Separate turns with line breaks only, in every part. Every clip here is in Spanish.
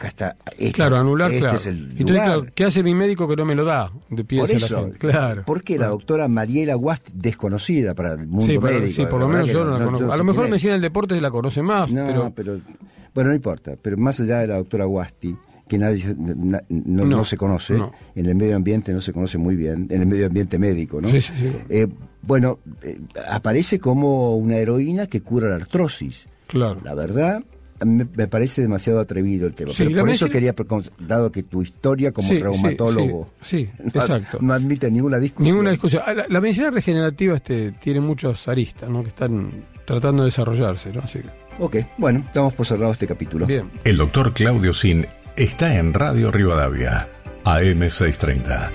acá está.
Anular, claro.
Es el
entonces,
lugar.
claro, ¿qué hace mi médico que no me lo da?
Por eso,
la gente. Claro.
porque la doctora Mariela Guasti, desconocida para el mundo médico.
Sí, por lo menos yo no la conozco. A lo mejor medicina del deporte se la conoce más.
No, pero bueno, no importa. Pero más allá de la doctora Guasti, que nadie no se conoce, en el medio ambiente no se conoce muy bien, en el medio ambiente médico, ¿no?
Sí.
Aparece como una heroína que cura la artrosis.
Claro.
La verdad, me parece demasiado atrevido el tema.
Sí,
pero por eso quería, dado que tu historia como reumatólogo
exacto.
No admite ninguna discusión.
La medicina regenerativa tiene muchos aristas, ¿no? Que están tratando de desarrollarse, ¿no? Así que...
Ok, bueno, damos por cerrado este capítulo.
Bien.
El doctor Claudio Zin está en Radio Rivadavia, AM 630.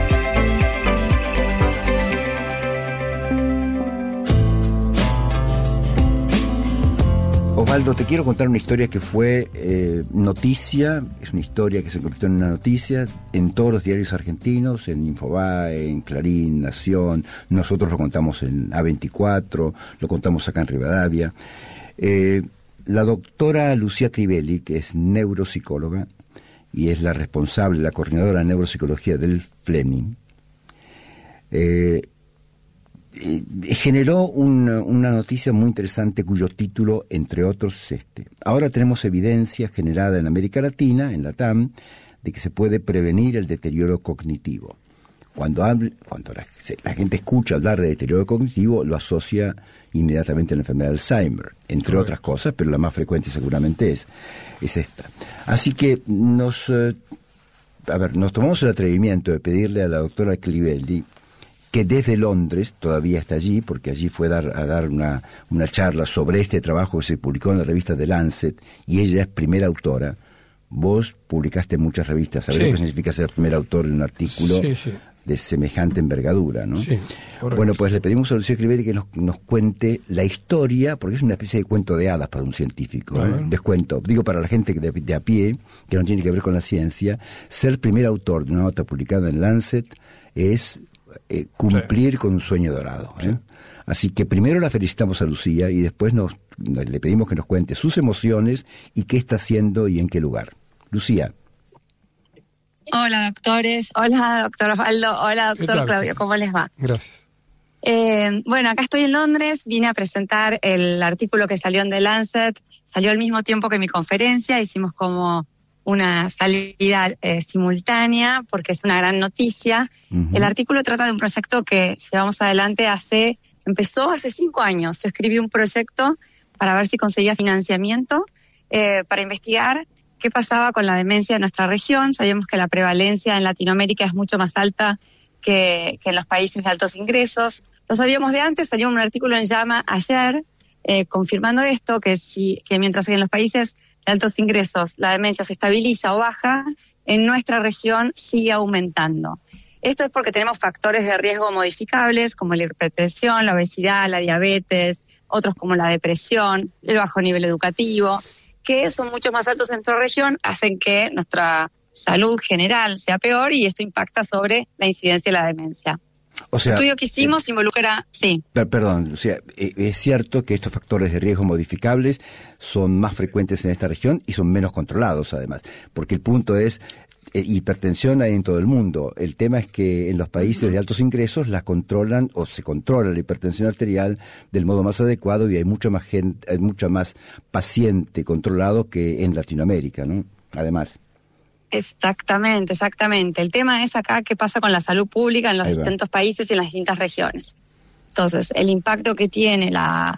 Osvaldo, te quiero contar una historia que fue noticia, es una historia que se convirtió en una noticia en todos los diarios argentinos, en Infobae, en Clarín, Nación, nosotros lo contamos en A24, lo contamos acá en Rivadavia. La doctora Lucía Crivelli, que es neuropsicóloga y es la responsable, la coordinadora de neuropsicología del Fleming, generó una noticia muy interesante cuyo título, entre otros, es este. Ahora tenemos evidencia generada en América Latina, en la TAM, de que se puede prevenir el deterioro cognitivo. Cuando la gente escucha hablar de deterioro cognitivo, lo asocia inmediatamente a la enfermedad de Alzheimer, entre otras cosas, pero la más frecuente seguramente es esta. Así que nos tomamos el atrevimiento de pedirle a la doctora Crivelli, que desde Londres todavía está allí, porque allí fue a dar una charla sobre este trabajo que se publicó en la revista The Lancet, y ella es primera autora. Vos publicaste en muchas revistas, ¿sabés lo que significa ser primer autor de un artículo de semejante envergadura, ¿no?
Sí, correcto.
Bueno, pues le pedimos a Lucía Crivelli que nos cuente la historia, porque es una especie de cuento de hadas para un científico, descuento. Digo, para la gente de a pie, que no tiene que ver con la ciencia, ser primer autor de una nota publicada en Lancet es cumplir con un sueño dorado. Así que primero la felicitamos a Lucía y después le pedimos que nos cuente sus emociones y qué está haciendo y en qué lugar. Lucía.
Hola, doctores. Hola, doctor Osvaldo. Hola, doctor Claudio. ¿Cómo les va?
Gracias.
Bueno, acá estoy en Londres. Vine a presentar el artículo que salió en The Lancet. Salió al mismo tiempo que mi conferencia. Hicimos como una salida simultánea porque es una gran noticia. Uh-huh. El artículo trata de un proyecto que llevamos adelante empezó hace 5 años. Yo escribí un proyecto para ver si conseguía financiamiento para investigar qué pasaba con la demencia en nuestra región. Sabíamos que la prevalencia en Latinoamérica es mucho más alta que en los países de altos ingresos. Lo sabíamos de antes, salió un artículo en Llama ayer confirmando esto, que mientras que en los países de altos ingresos la demencia se estabiliza o baja, en nuestra región sigue aumentando. Esto es porque tenemos factores de riesgo modificables como la hipertensión, la obesidad, la diabetes, otros como la depresión, el bajo nivel educativo, que son mucho más altos en nuestra región, hacen que nuestra salud general sea peor y esto impacta sobre la incidencia de la demencia.
O sea,
el estudio que hicimos involucra... Sí.
Perdón, o sea, es cierto que estos factores de riesgo modificables son más frecuentes en esta región y son menos controlados además, porque el punto es, hipertensión hay en todo el mundo. El tema es que en los países de altos ingresos la controlan o se controla la hipertensión arterial del modo más adecuado y hay mucha más paciente controlado que en Latinoamérica, ¿no? Además.
Exactamente. El tema es acá qué pasa con la salud pública en los distintos países y en las distintas regiones. Entonces, el impacto que tiene la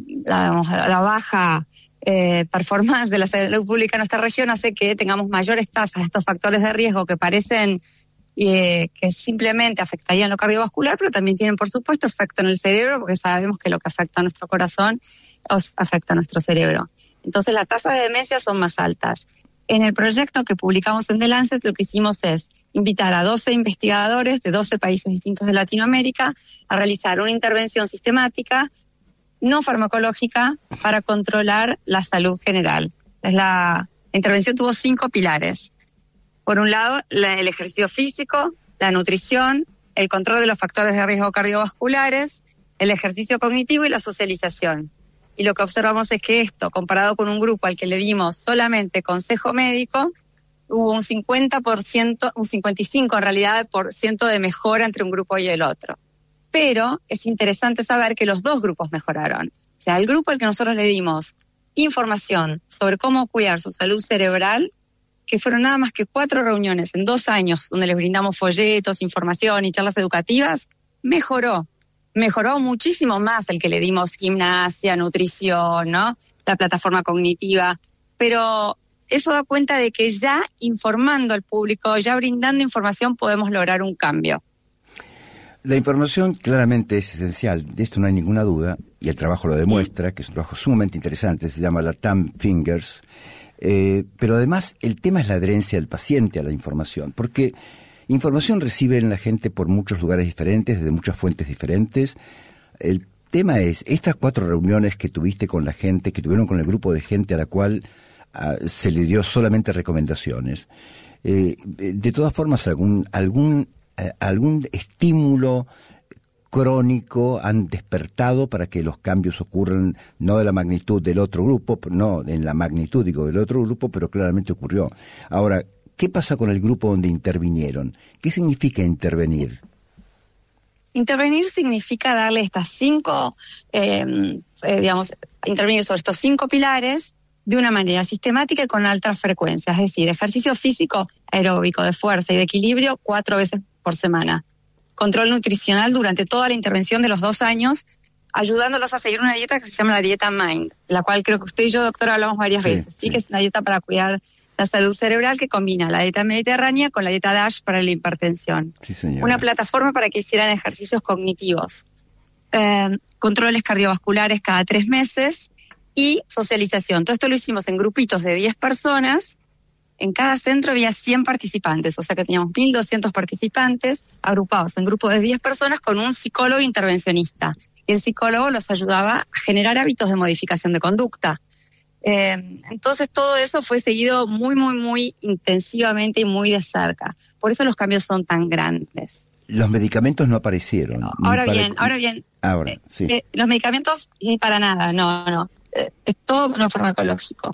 baja performance de la salud pública en nuestra región hace que tengamos mayores tasas de estos factores de riesgo que parecen que simplemente afectarían lo cardiovascular, pero también tienen, por supuesto, efecto en el cerebro, porque sabemos que lo que afecta a nuestro corazón afecta a nuestro cerebro. Entonces, las tasas de demencia son más altas. En el proyecto que publicamos en The Lancet, lo que hicimos es invitar a 12 investigadores de 12 países distintos de Latinoamérica a realizar una intervención sistemática, no farmacológica, para controlar la salud general. La intervención tuvo 5 pilares. Por un lado, el ejercicio físico, la nutrición, el control de los factores de riesgo cardiovasculares, el ejercicio cognitivo y la socialización. Y lo que observamos es que esto, comparado con un grupo al que le dimos solamente consejo médico, hubo un 50%, un 55% en realidad, de mejora entre un grupo y el otro. Pero es interesante saber que los dos grupos mejoraron. O sea, el grupo al que nosotros le dimos información sobre cómo cuidar su salud cerebral, que fueron nada más que 4 reuniones en 2 años, donde les brindamos folletos, información y charlas educativas, mejoró muchísimo más el que le dimos gimnasia, nutrición, ¿no? La plataforma cognitiva. Pero eso da cuenta de que ya informando al público, ya brindando información, podemos lograr un cambio.
La información claramente es esencial, de esto no hay ninguna duda, y el trabajo lo demuestra, que es un trabajo sumamente interesante, se llama la TAM Fingers, pero además el tema es la adherencia del paciente a la información, porque información recibe la gente por muchos lugares diferentes, desde muchas fuentes diferentes. El tema es, estas 4 reuniones que tuviste con la gente, que tuvieron con el grupo de gente a la cual se le dio solamente recomendaciones, de todas formas algún estímulo crónico han despertado para que los cambios ocurran, no de la magnitud del otro grupo, no en la magnitud, del otro grupo, pero claramente ocurrió. Ahora, ¿qué pasa con el grupo donde intervinieron? ¿Qué significa intervenir?
Intervenir significa darle estas 5, intervenir sobre estos 5 pilares de una manera sistemática y con alta frecuencia, es decir, ejercicio físico aeróbico, de fuerza y de equilibrio 4 veces por semana. Control nutricional durante toda la intervención de los 2 años, ayudándolos a seguir una dieta que se llama la dieta MIND, la cual creo que usted y yo, doctora, hablamos varias veces, ¿sí? Que es una dieta para cuidar la salud cerebral que combina la dieta mediterránea con la dieta DASH para la hipertensión.
Sí, señora.
Una plataforma para que hicieran ejercicios cognitivos, controles cardiovasculares cada 3 meses y socialización. Todo esto lo hicimos en grupitos de 10 personas. En cada centro había 100 participantes, o sea que teníamos 1.200 participantes agrupados en grupos de 10 personas con un psicólogo intervencionista. Y el psicólogo los ayudaba a generar hábitos de modificación de conducta. Entonces todo eso fue seguido muy, muy, muy intensivamente y muy de cerca. Por eso los cambios son tan grandes.
Los medicamentos no aparecieron.
Ahora bien,
sí.
Los medicamentos para nada, no. Es todo no farmacológico.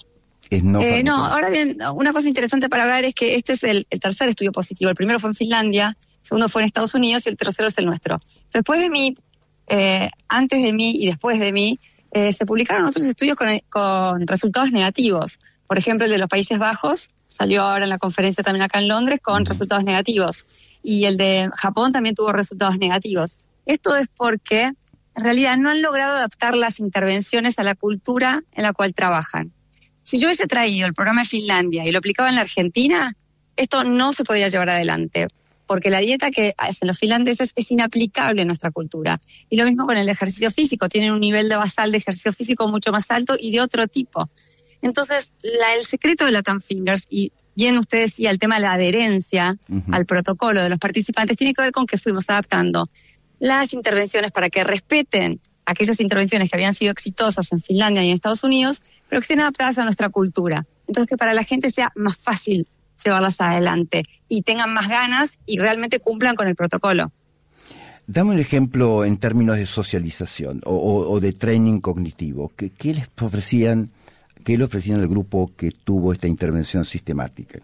Ahora bien, una cosa interesante para ver es que este es el tercer estudio positivo. El primero fue en Finlandia, el segundo fue en Estados Unidos y el tercero es el nuestro. Después de mí, antes de mí y después de mí, se publicaron otros estudios con resultados negativos. Por ejemplo, el de los Países Bajos salió ahora en la conferencia también acá en Londres con resultados negativos. Y el de Japón también tuvo resultados negativos. Esto es porque en realidad no han logrado adaptar las intervenciones a la cultura en la cual trabajan. Si yo hubiese traído el programa de Finlandia y lo aplicaba en la Argentina, esto no se podría llevar adelante, porque la dieta que hacen los finlandeses es inaplicable en nuestra cultura. Y lo mismo con el ejercicio físico, tienen un nivel de basal de ejercicio físico mucho más alto y de otro tipo. Entonces, el secreto de la TAM Fingers, y bien usted decía, el tema de la adherencia al protocolo de los participantes, tiene que ver con que fuimos adaptando las intervenciones para que respeten aquellas intervenciones que habían sido exitosas en Finlandia y en Estados Unidos, pero que estén adaptadas a nuestra cultura. Entonces, que para la gente sea más fácil llevarlas adelante y tengan más ganas y realmente cumplan con el protocolo.
Dame un ejemplo en términos de socialización o de training cognitivo. ¿Qué les ofrecían, qué le ofrecían al grupo que tuvo esta intervención sistemática?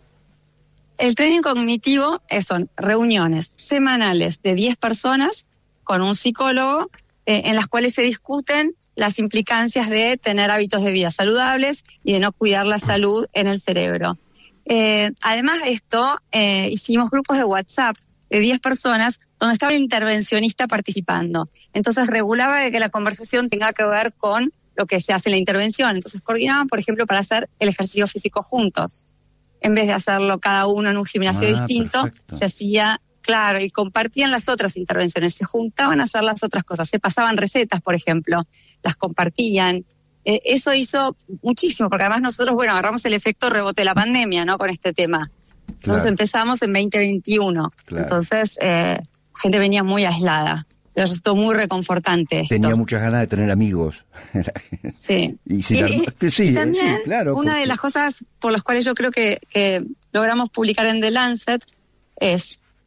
El training cognitivo son reuniones semanales de 10 personas con un psicólogo en las cuales se discuten las implicancias de tener hábitos de vida saludables y de no cuidar la salud en el cerebro. Además de esto, hicimos grupos de WhatsApp de 10 personas donde estaba el intervencionista participando. Entonces regulaba de que la conversación tenga que ver con lo que se hace en la intervención. Entonces coordinaban, por ejemplo, para hacer el ejercicio físico juntos. En vez de hacerlo cada uno en un gimnasio distinto, perfecto. Se hacía... Claro, y compartían las otras intervenciones, se juntaban a hacer las otras cosas, se pasaban recetas, por ejemplo, las compartían. Eso hizo muchísimo, porque además nosotros, agarramos el efecto rebote de la pandemia, ¿no? Con este tema. Entonces empezamos en 2021. Claro. Entonces, gente venía muy aislada. Le resultó muy reconfortante esto.
Tenía muchas ganas de tener amigos.
Sí.
Y
también,
claro.
Una de las cosas por las cuales yo creo que logramos publicar en The Lancet es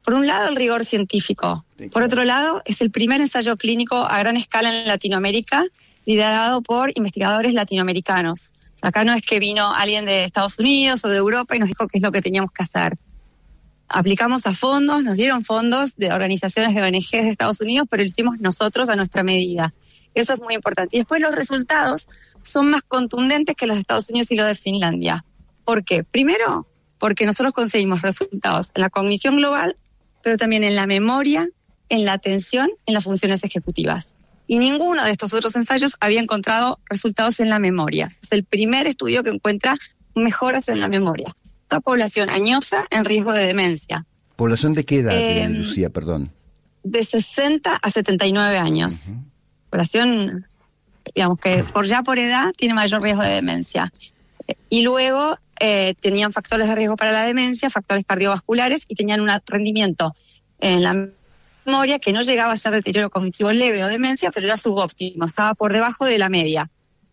por un lado, el rigor científico.
Sí, claro.
Por otro lado, es el primer ensayo clínico a gran escala en Latinoamérica, liderado por investigadores latinoamericanos. O sea, acá no es que vino alguien de Estados Unidos o de Europa y nos dijo qué es lo que teníamos que hacer. Aplicamos a fondos, nos dieron fondos de organizaciones de ONGs de Estados Unidos, pero lo hicimos nosotros a nuestra medida. Eso es muy importante. Y después los resultados son más contundentes que los de Estados Unidos y los de Finlandia. ¿Por qué? Primero, porque nosotros conseguimos resultados en la cognición global, pero también en la memoria, en la atención, en las funciones ejecutivas. Y ninguno de estos otros ensayos había encontrado resultados en la memoria. Es el primer estudio que encuentra mejoras en la memoria. Toda población añosa en riesgo de demencia.
¿Población de qué edad, Lucía, perdón?
De 60 a 79 años.
Uh-huh.
Población, digamos que por edad tiene mayor riesgo de demencia. Y luego tenían factores de riesgo para la demencia, factores cardiovasculares, y tenían un rendimiento en la memoria que no llegaba a ser deterioro cognitivo leve o demencia, pero era subóptimo, estaba por debajo de la media.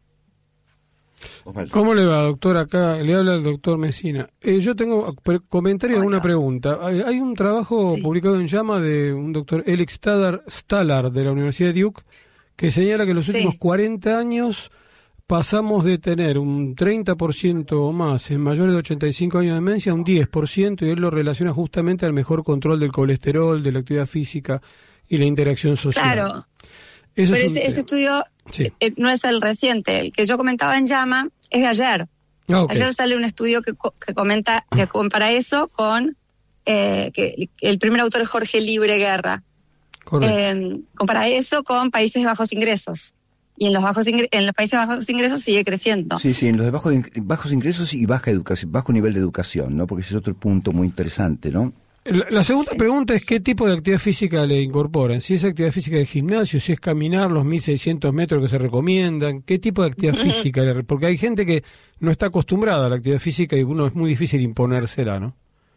¿Cómo le va, doctor? Acá le habla el doctor Messina. Yo tengo comentario de una pregunta. Hay un trabajo publicado en JAMA de un doctor Alex Stallard de la Universidad de Duke que señala que en los últimos 40 años pasamos de tener un 30% o más en mayores de 85 años de demencia a un 10%, y él lo relaciona justamente al mejor control del colesterol, de la actividad física y la interacción social.
Claro, pero ese estudio no es el reciente. El que yo comentaba en JAMA es de ayer. Ayer sale un estudio que compara eso con... que el primer autor es Jorge Libre Guerra. Compara eso con países de bajos ingresos. Y en los países de bajos ingresos sigue creciendo.
Sí, en los de bajos ingresos y bajo nivel de educación, ¿no? Porque ese es otro punto muy interesante, ¿no?
La segunda pregunta es qué tipo de actividad física le incorporan. Si es actividad física de gimnasio, si es caminar los 1.600 metros que se recomiendan, qué tipo de actividad física, porque hay gente que no está acostumbrada a la actividad física y uno es muy difícil imponérsela, ¿no?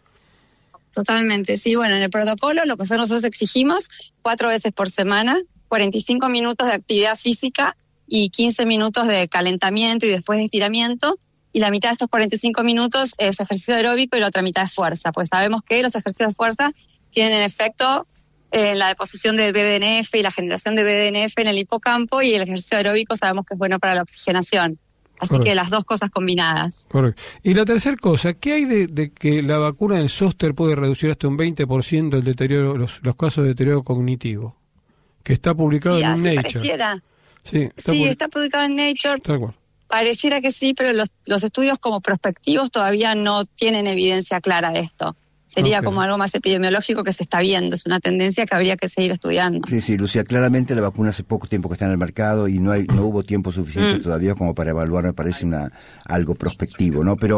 Totalmente, sí. Bueno, en el protocolo lo que nosotros exigimos 4 veces por semana, 45 minutos de actividad física y 15 minutos de calentamiento y después de estiramiento. Y la mitad de estos 45 minutos es ejercicio aeróbico y la otra mitad es fuerza. Pues sabemos que los ejercicios de fuerza tienen efecto en la deposición de BDNF y la generación de BDNF en el hipocampo, y el ejercicio aeróbico sabemos que es bueno para la oxigenación. Así Correcto. Que las dos cosas combinadas.
Correcto. Y la tercera cosa, ¿qué hay de que la vacuna del zóster puede reducir hasta un 20% el deterioro, los casos de deterioro cognitivo? Que está publicado en Nature.
Pareciera.
Sí,
está publicado en Nature.
Tal cual.
Pareciera que sí, pero los estudios como prospectivos todavía no tienen evidencia clara de esto. Sería como algo más epidemiológico que se está viendo. Es una tendencia que habría que seguir estudiando. Sí,
Lucía, claramente la vacuna hace poco tiempo que está en el mercado y no hubo tiempo suficiente todavía como para evaluar, me parece algo prospectivo, ¿no? Pero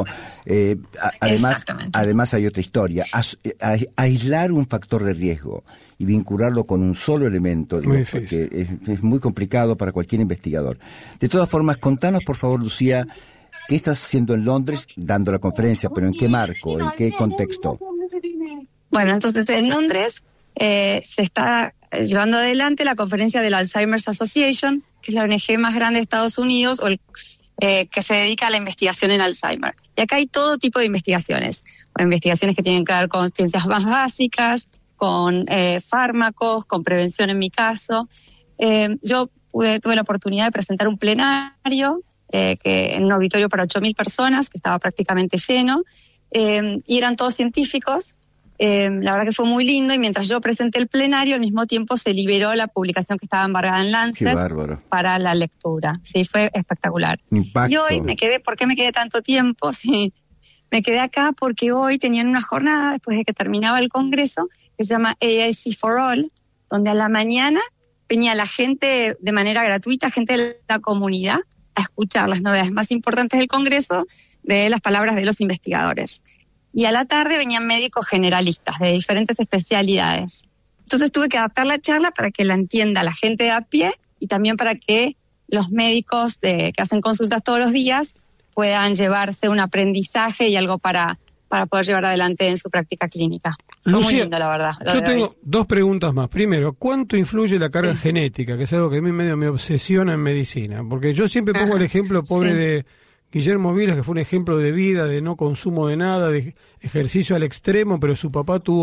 además hay otra historia. Aislar un factor de riesgo y vincularlo con un solo elemento, porque es muy complicado para cualquier investigador. De todas formas, contanos, por favor, Lucía, ¿qué estás haciendo en Londres dando la conferencia? ¿Pero en qué marco? ¿En qué contexto?
Bueno, entonces en Londres se está llevando adelante la conferencia de la Alzheimer's Association, que es la ONG más grande de Estados Unidos, que se dedica a la investigación en Alzheimer. Y acá hay todo tipo de investigaciones. Investigaciones que tienen que ver con ciencias más básicas, con fármacos, con prevención en mi caso. Yo tuve la oportunidad de presentar un plenario que en un auditorio para 8.000 personas, que estaba prácticamente lleno, y eran todos científicos. La verdad que fue muy lindo, y mientras yo presenté el plenario, al mismo tiempo se liberó la publicación que estaba embargada en Lancet para la lectura. Sí, fue espectacular.
Impacto.
Y hoy ¿por qué me quedé tanto tiempo? Sí, me quedé acá porque hoy tenían una jornada, después de que terminaba el congreso, que se llama AIC for All, donde a la mañana venía la gente de manera gratuita, gente de la comunidad, a escuchar las novedades más importantes del congreso, de las palabras de los investigadores. Y a la tarde venían médicos generalistas de diferentes especialidades. Entonces tuve que adaptar la charla para que la entienda la gente de a pie, y también para que los médicos que hacen consultas todos los días puedan llevarse un aprendizaje y algo para poder llevar adelante en su práctica clínica.
Lucía,
muy lindo, la verdad.
Yo tengo 2 preguntas más. Primero, ¿cuánto influye la carga genética? Que es algo que a mí medio me obsesiona en medicina. Porque yo siempre pongo el ejemplo de Guillermo Vilas, que fue un ejemplo de vida, de no consumo de nada, de ejercicio al extremo, pero su papá tuvo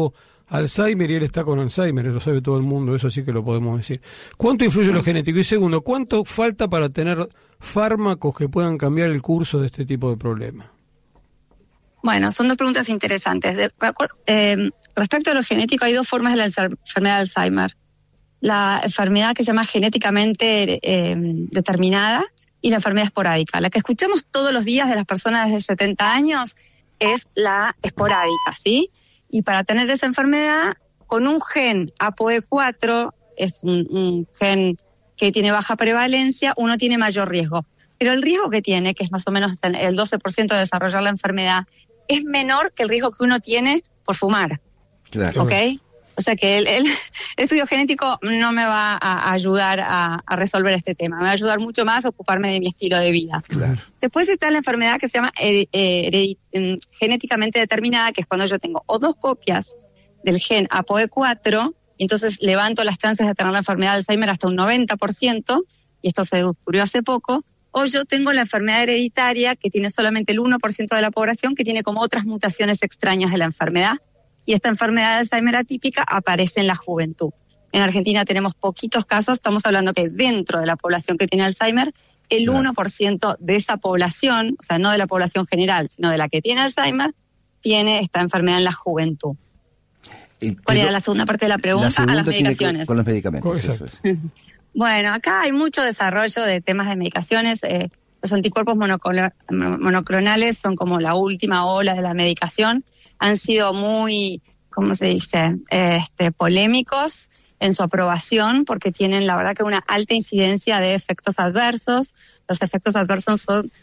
Alzheimer y él está con Alzheimer, lo sabe todo el mundo, eso sí que lo podemos decir. ¿Cuánto influye lo genético? Y segundo, ¿cuánto falta para tener fármacos que puedan cambiar el curso de este tipo de problemas?
Bueno, son dos preguntas interesantes. Respecto a lo genético, hay dos formas de la enfermedad de Alzheimer. La enfermedad que se llama genéticamente determinada y la enfermedad esporádica. La que escuchamos todos los días de las personas de 70 años es la esporádica, ¿sí? Y para tener esa enfermedad, con un gen ApoE4, es un gen que tiene baja prevalencia, uno tiene mayor riesgo. Pero el riesgo que tiene, que es más o menos el 12% de desarrollar la enfermedad, es menor que el riesgo que uno tiene por fumar.
Claro.
¿Ok? O sea que el estudio genético no me va a ayudar a resolver este tema. Me va a ayudar mucho más a ocuparme de mi estilo de vida.
Claro.
Después está la enfermedad que se llama genéticamente determinada, que es cuando yo tengo o dos copias del gen ApoE4, y entonces levanto las chances de tener la enfermedad de Alzheimer hasta un 90%, y esto se descubrió hace poco, o yo tengo la enfermedad hereditaria, que tiene solamente el 1% de la población, que tiene como otras mutaciones extrañas de la enfermedad, y esta enfermedad de Alzheimer atípica aparece en la juventud. En Argentina tenemos poquitos casos, estamos hablando que dentro de la población que tiene Alzheimer, el 1% de esa población, o sea, no de la población general, sino de la que tiene Alzheimer, tiene esta enfermedad en la juventud. ¿Cuál era la segunda parte de la pregunta? A las medicaciones.
Con los medicamentos. Eso es.
Bueno, acá hay mucho desarrollo de temas de medicaciones. Los anticuerpos monoclonales son como la última ola de la medicación. Han sido muy, ¿cómo se dice?, polémicos en su aprobación, porque tienen, la verdad, que una alta incidencia de efectos adversos. Los efectos adversos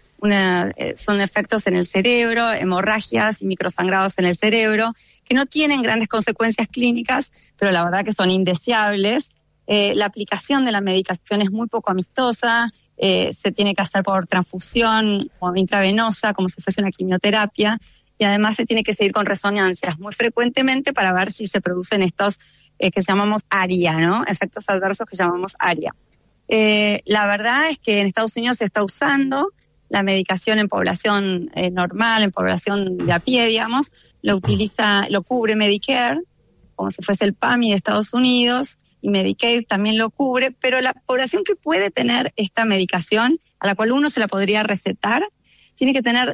son efectos en el cerebro, hemorragias y microsangrados en el cerebro, que no tienen grandes consecuencias clínicas, pero la verdad que son indeseables. La aplicación de la medicación es muy poco amistosa, se tiene que hacer por transfusión o intravenosa, como si fuese una quimioterapia, y además se tiene que seguir con resonancias muy frecuentemente para ver si se producen estos que llamamos ARIA, ¿no? Efectos adversos que llamamos ARIA. La verdad es que en Estados Unidos se está usando la medicación en población normal, en población de a pie, digamos, lo cubre Medicare, como si fuese el PAMI de Estados Unidos, y Medicaid también lo cubre, pero la población que puede tener esta medicación, a la cual uno se la podría recetar, tiene que tener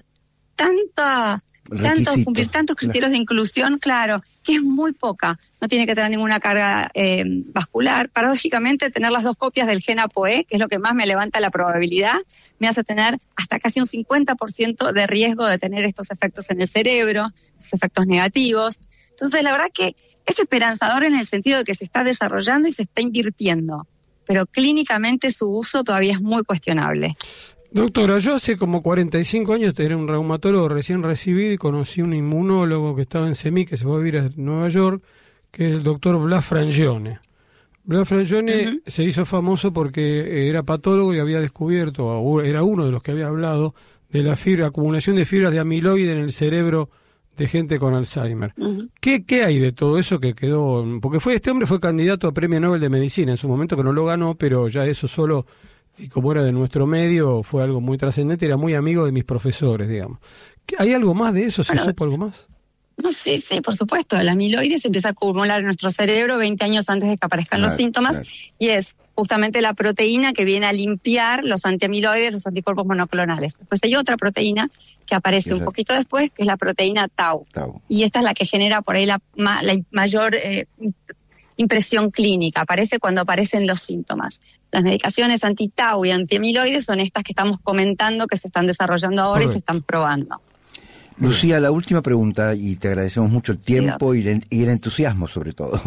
cumplir tantos criterios de inclusión, claro, que es muy poca. No tiene que tener ninguna carga vascular. Paradójicamente, tener las dos copias del gen ApoE, que es lo que más me levanta la probabilidad, me hace tener hasta casi un 50% de riesgo de tener estos efectos en el cerebro, estos efectos negativos. Entonces, la verdad que es esperanzador en el sentido de que se está desarrollando y se está invirtiendo, pero clínicamente su uso todavía es muy cuestionable.
Doctora, yo hace como 45 años tenía un reumatólogo recién recibido y conocí un inmunólogo que estaba en CEMI, que se fue a vivir a Nueva York, que es el doctor Blas Frangione. Blas Frangione se hizo famoso porque era patólogo y había descubierto, o era uno de los que había hablado, de la acumulación de fibras de amiloide en el cerebro de gente con Alzheimer. ¿Qué hay de todo eso que quedó? Porque este hombre fue candidato a Premio Nobel de Medicina en su momento, que no lo ganó, pero ya eso solo, y como era de nuestro medio, fue algo muy trascendente, era muy amigo de mis profesores, digamos. ¿Hay algo más de eso? ¿Se supo algo más?
No, sí, por supuesto. La amiloide se empieza a acumular en nuestro cerebro 20 años antes de que aparezcan los síntomas, y es justamente la proteína que viene a limpiar los antiamiloides, los anticuerpos monoclonales. Después hay otra proteína que aparece un poquito después, que es la proteína Tau. Y esta es la que genera por ahí la mayor impresión clínica. Aparece cuando aparecen los síntomas. Las medicaciones anti-Tau y antiamiloides son estas que estamos comentando, que se están desarrollando ahora y se están probando.
Lucía, la última pregunta, y te agradecemos mucho el tiempo y el entusiasmo sobre todo.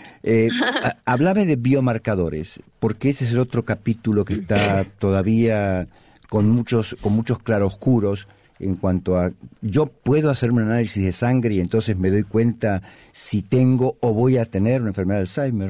Háblame de biomarcadores, porque ese es el otro capítulo que está todavía con muchos claroscuros en cuanto a, yo puedo hacerme un análisis de sangre y entonces me doy cuenta si tengo o voy a tener una enfermedad de Alzheimer.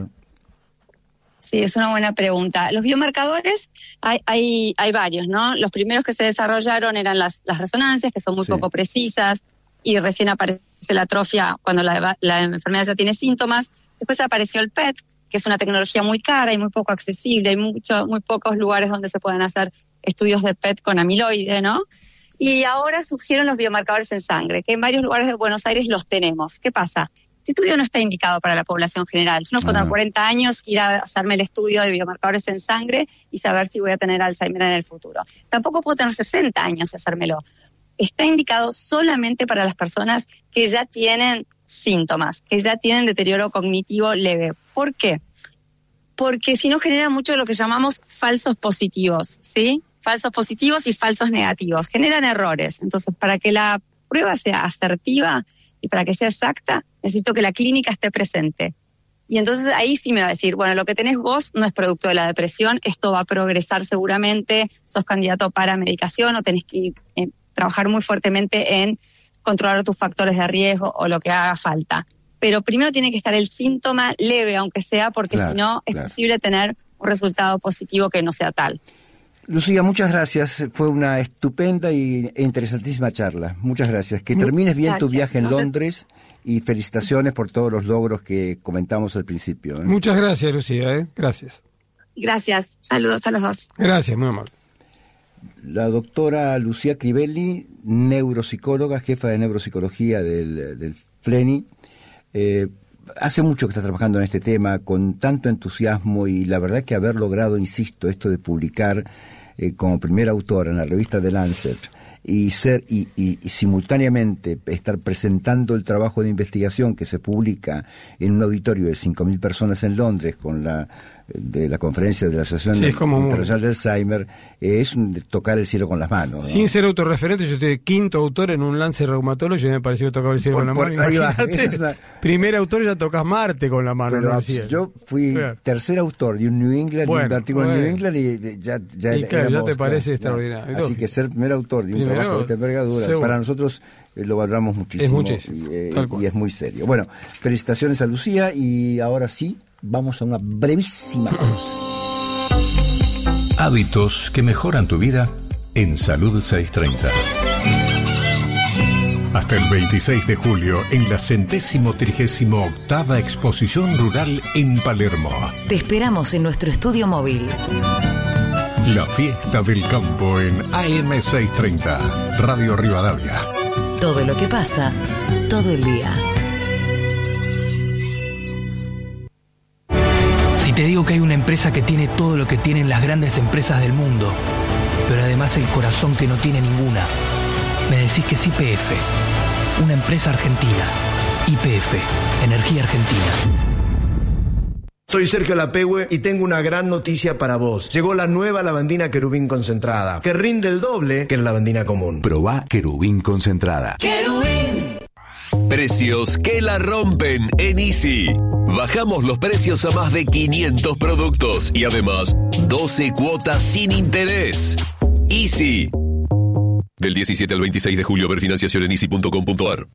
Sí, es una buena pregunta. Los biomarcadores, hay varios, ¿no? Los primeros que se desarrollaron eran las resonancias, que son muy poco precisas, y recién aparece la atrofia cuando la enfermedad ya tiene síntomas. Después apareció el PET, que es una tecnología muy cara y muy poco accesible. Hay muy pocos lugares donde se pueden hacer estudios de PET con amiloide, ¿no? Y ahora surgieron los biomarcadores en sangre, que en varios lugares de Buenos Aires los tenemos. ¿Qué pasa? este estudio no está indicado para la población general. Yo no puedo tener 40 años, ir a hacerme el estudio de biomarcadores en sangre y saber si voy a tener Alzheimer en el futuro. Tampoco puedo tener 60 años y hacérmelo. Está indicado solamente para las personas que ya tienen síntomas, que ya tienen deterioro cognitivo leve. ¿Por qué? Porque si no genera mucho de lo que llamamos falsos positivos, ¿sí? Falsos positivos y falsos negativos. Generan errores. Entonces, para que la prueba sea asertiva y para que sea exacta, necesito que la clínica esté presente. Y entonces ahí sí me va a decir, bueno, lo que tenés vos no es producto de la depresión, esto va a progresar seguramente, sos candidato para medicación o tenés que trabajar muy fuertemente en controlar tus factores de riesgo o lo que haga falta. Pero primero tiene que estar el síntoma leve, aunque sea, porque si no es posible tener un resultado positivo que no sea tal.
Lucía, muchas gracias. Fue una estupenda e interesantísima charla. Muchas gracias. Que termines bien tu viaje en Londres y felicitaciones por todos los logros que comentamos al principio.
Muchas gracias, Lucía. Gracias.
Gracias. Saludos a los dos.
Gracias, muy amable.
La doctora Lucía Crivelli, neuropsicóloga, jefa de neuropsicología del FLENI, hace mucho que está trabajando en este tema con tanto entusiasmo y la verdad que haber logrado, insisto, esto de publicar como primera autora en la revista The Lancet y simultáneamente estar presentando el trabajo de investigación que se publica en un auditorio de 5.000 personas en Londres con de la conferencia de la Asociación Internacional de Alzheimer, es tocar el cielo con las manos, ¿no?
Sin ser autorreferente, yo estoy de quinto autor en un Lancet Reumatology y me pareció que tocaba el cielo con la mano.
Ahí va,
primer autor ya tocas Marte con la mano.
Pero yo fui tercer autor de un New England, un artículo en New England y ya
te parece extraordinario.
Así que ser primer autor de un trabajo de esta envergadura, para nosotros lo valoramos muchísimo.
Es muchísimo.
Y es muy serio. Bueno, felicitaciones a Lucía y ahora sí, vamos a una brevísima pausa.
Hábitos que mejoran tu vida en Salud 630. Hasta el 26 de julio en la 138ª Exposición Rural en Palermo.
Te esperamos en nuestro estudio móvil.
La fiesta del campo en AM 630, Radio Rivadavia.
Todo lo que pasa, todo el día.
Si te digo que hay una empresa que tiene todo lo que tienen las grandes empresas del mundo, pero además el corazón que no tiene ninguna, me decís que es YPF, una empresa argentina. YPF, Energía Argentina.
Soy Sergio Lapehue y tengo una gran noticia para vos. Llegó la nueva lavandina Querubín concentrada, que rinde el doble que la lavandina común.
Probá Querubín concentrada.
¡Querubín! Precios que la rompen en Easy. Bajamos los precios a más de 500 productos y además 12 cuotas sin interés. Easy. Del 17 al 26 de julio, ver financiación en easy.com.ar.